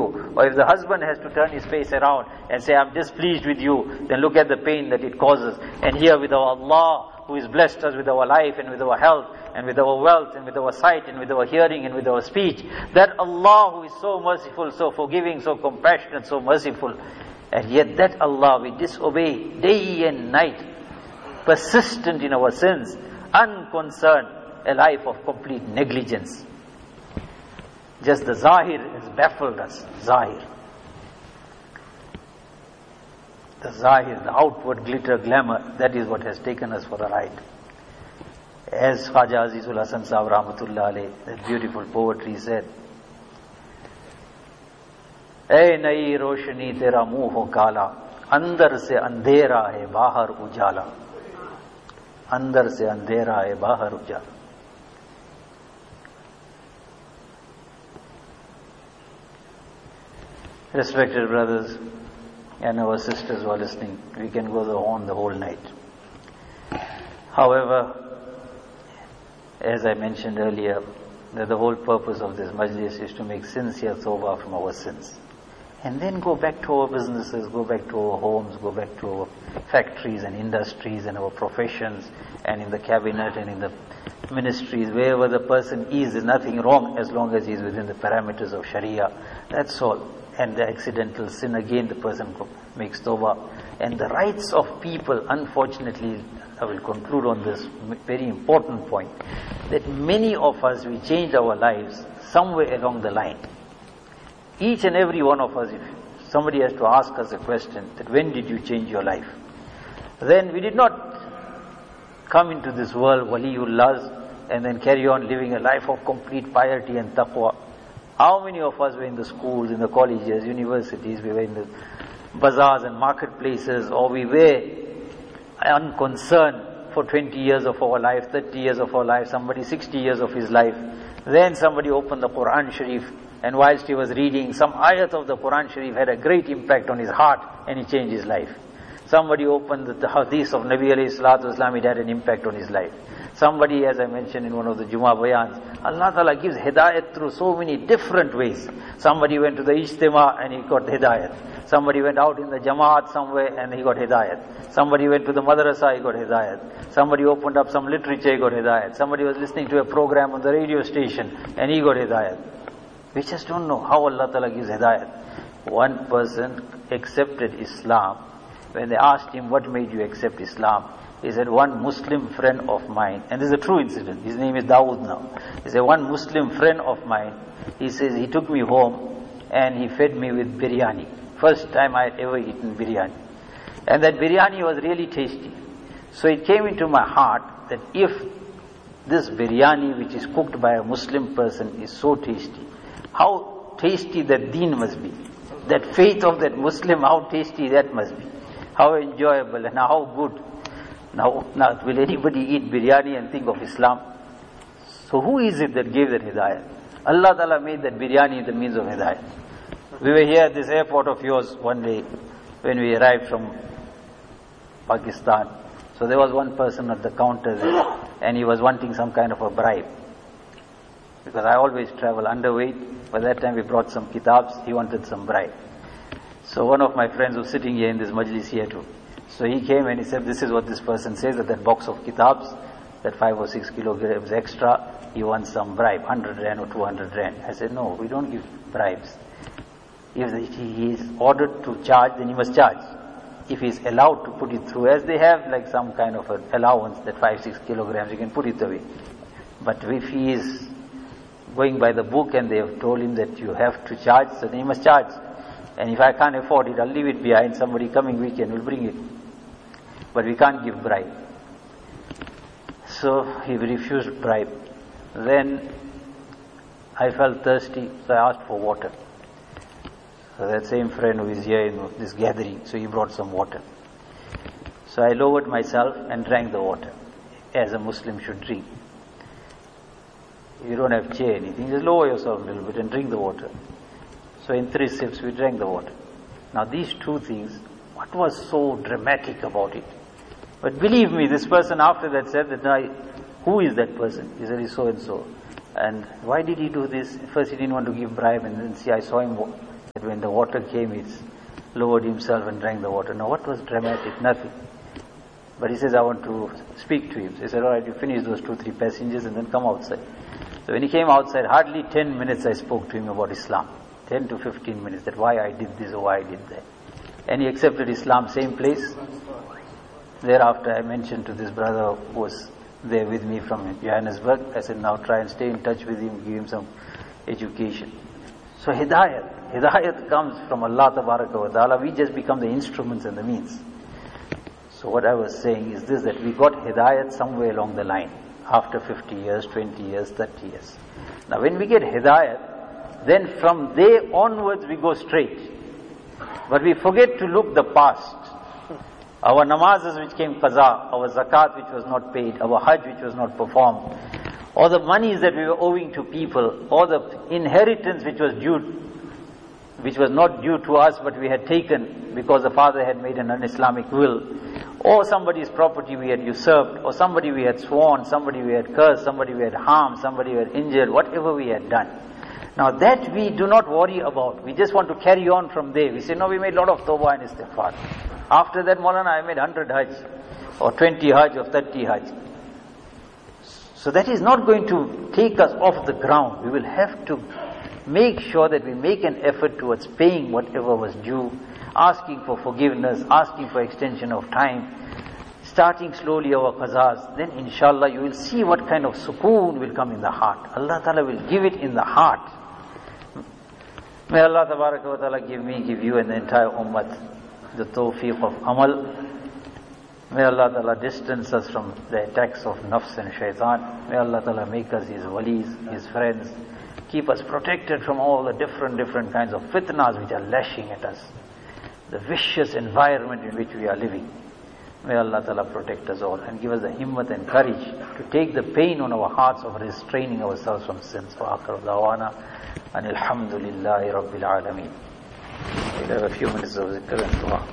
Or if the husband has to turn his face around and say, I'm displeased with you, then look at the pain that it causes. And here with our Allah, who has blessed us with our life and with our health and with our wealth and with our sight and with our hearing and with our speech, that Allah who is so merciful, so forgiving, so compassionate, so merciful, and yet that Allah we disobey day and night, persistent in our sins, unconcerned, a life of complete negligence. Just the Zahir has baffled us. Zahir. The Zahir, the outward glitter, glamour, that is what has taken us for a ride. As Khwaja Azizul Hasan Sahib Rahmatullah Alayh, that beautiful poetry said, "Ay nayi roshni tera muh ho kala, andar se andhera hai bahar ujala." Andar se andhera hai bahar ujala. Respected brothers and our sisters who are listening, we can go on the whole night. However, as I mentioned earlier, that the whole purpose of this majlis is to make sincere tawbah from our sins. And then go back to our businesses, go back to our homes, go back to our factories and industries and our professions, and in the cabinet and in the ministries, wherever the person is, there's nothing wrong as long as he is within the parameters of Sharia. That's all. And the accidental sin, again the person makes tawbah. And the rights of people, unfortunately, I will conclude on this very important point, that many of us, we changed our lives somewhere along the line. Each and every one of us, if somebody has to ask us a question, that when did you change your life? Then we did not come into this world, waliullahs, and then carry on living a life of complete piety and taqwa. How many of us were in the schools, in the colleges, universities, we were in the bazaars and marketplaces, or we were unconcerned for 20 years of our life, 30 years of our life, somebody 60 years of his life. Then somebody opened the Quran Sharif, and whilst he was reading, some ayat of the Quran Sharif had a great impact on his heart, and he changed his life. Somebody opened the hadith of Nabi alayhi salatu wasalam, it had an impact on his life. Somebody, as I mentioned in one of the Jummah bayans, Allah Ta'ala gives hidayat through so many different ways. Somebody went to the Ijtima and he got hidayat. Somebody went out in the Jamaat somewhere and he got hidayat. Somebody went to the Madrasa, he got hidayat. Somebody opened up some literature, he got hidayat. Somebody was listening to a program on the radio station and he got hidayat. We just don't know how Allah Ta'ala gives hidayat. One person accepted Islam. When they asked him, what made you accept Islam? He said, one Muslim friend of mine, and this is a true incident, his name is Dawood now. He said, one Muslim friend of mine, he says, he took me home and he fed me with biryani. First time I had ever eaten biryani. And that biryani was really tasty. So it came into my heart that if this biryani which is cooked by a Muslim person is so tasty, how tasty that deen must be. That faith of that Muslim, how tasty that must be. How enjoyable and how good. Now, will anybody eat biryani and think of Islam? So who is it that gave that hidayah? Allah Ta'ala made that biryani the means of hidayah. We were here at this airport of yours one day when we arrived from Pakistan. So there was one person at the counter there and he was wanting some kind of a bribe. Because I always travel underweight. By that time we brought some kitabs, he wanted some bribe. So one of my friends was sitting here in this majlis here too. So he came and he said, this is what this person says, that box of kitabs, that 5 or 6 kilograms extra, he wants some bribe, 100 rand or 200 rand. I said, no, we don't give bribes. If he is ordered to charge, then he must charge. If he is allowed to put it through, as they have like some kind of an allowance, that 5-6 kilograms, you can put it away. But if he is going by the book and they have told him that you have to charge, so then he must charge. And if I can't afford it, I'll leave it behind, somebody coming weekend will bring it. But we can't give bribe. So he refused bribe. Then I felt thirsty, so I asked for water. So that same friend who is here in this gathering, so he brought some water. So I lowered myself and drank the water, as a Muslim should drink. If you don't have chair, anything, just lower yourself a little bit and drink the water. So in 3 sips we drank the water. Now these two things, what was so dramatic about it? But believe me, this person after that said that, who is that person? He said, he's so and so. And why did he do this? First he didn't want to give bribe, and then I saw him But when the water came, he lowered himself and drank the water. Now what was dramatic? Nothing. But he says, I want to speak to him. So he said, alright, you finish those 2-3 passengers and then come outside. So when he came outside, hardly 10 minutes I spoke to him about Islam. 10 to 15 minutes, that why I did this or why I did that. And he accepted Islam, same place. Thereafter I mentioned to this brother who was there with me from Johannesburg, I said, now try and stay in touch with him, give him some education. So Hidayat comes from Allah Tabaraka wa Ta'ala. We just become the instruments and the means. So what I was saying is this, that we got Hidayat somewhere along the line, after 50 years, 20 years, 30 years. Now when we get Hidayat, then from there onwards we go straight. But we forget to look the past. Our namazes which came qaza, our zakat which was not paid, our hajj which was not performed, or the monies that we were owing to people, or the inheritance which was due, which was not due to us but we had taken because the father had made an un-Islamic will, or somebody's property we had usurped, or somebody we had sworn, somebody we had cursed, somebody we had harmed, somebody we had injured, whatever we had done. Now that we do not worry about. We just want to carry on from there. We say, no, we made a lot of tawbah and istighfar. After that, Maulana, I made 100 hajj, or 20 hajj, or 30 hajj. So that is not going to take us off the ground. We will have to make sure that we make an effort towards paying whatever was due, asking for forgiveness, asking for extension of time, starting slowly our qazas. Then inshallah you will see what kind of sukoon will come in the heart. Allah Ta'ala will give it in the heart. May Allah Tabaraka wa Ta'ala give me, give you and the entire ummah the tawfiq of amal. May Allah Ta'ala distance us from the attacks of nafs and shaitan. May Allah Ta'ala make us His walis, His friends. Keep us protected from all the different kinds of fitnas which are lashing at us. The vicious environment in which we are living. May Allah Ta'ala protect us all and give us the himmat and courage to take the pain on our hearts of restraining ourselves from sins. Wa akhir da'wana and alhamdulillahi rabbil alameen. We'll have a few minutes of zikr and dua.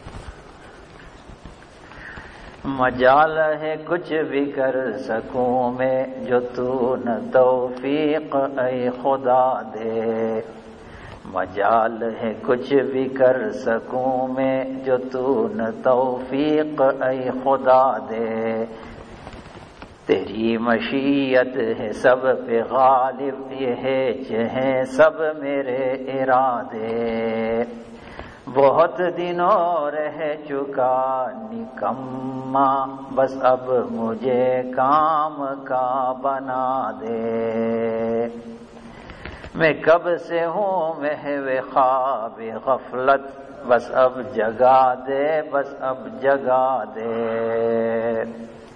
मजाल है कुछ भी कर सकूं मैं जो तू न तौफीक ऐ खुदा दे मजाल है कुछ भी कर सकूं मैं जो तू न तौफीक ऐ खुदा दे तेरी मशीयत है सब पे गालिब ये है चाहे सब मेरे इरादे बहुत दिनों रह चुका निकम्मा बस अब मुझे काम का बना दे मैं कब से हूँ महवे ख्वाब गफलत बस अब जगा दे बस अब जगा दे